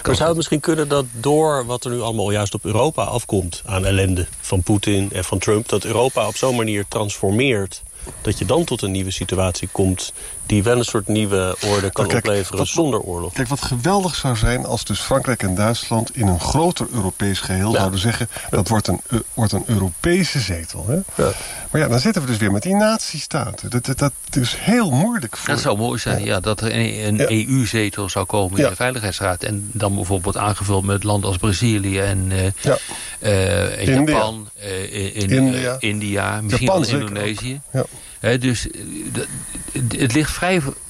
Maar zou het misschien kunnen dat door wat er nu allemaal juist op Europa afkomt aan ellende van Poetin en van Trump, dat Europa op zo'n manier transformeert, dat je dan tot een nieuwe situatie komt die wel een soort nieuwe orde kan opleveren zonder oorlog? Kijk, wat geweldig zou zijn als dus Frankrijk en Duitsland in een groter Europees geheel zouden zeggen, dat wordt een Europese zetel. Hè? Ja. Maar ja, dan zitten we dus weer met die nazistaten. Dat is heel moeilijk voor. Dat zou mooi zijn, dat er een EU-zetel zou komen in de Veiligheidsraad. En dan bijvoorbeeld aangevuld met landen als Brazilië en Japan, India, misschien wel Indonesië. Ja. Dus het ligt vrij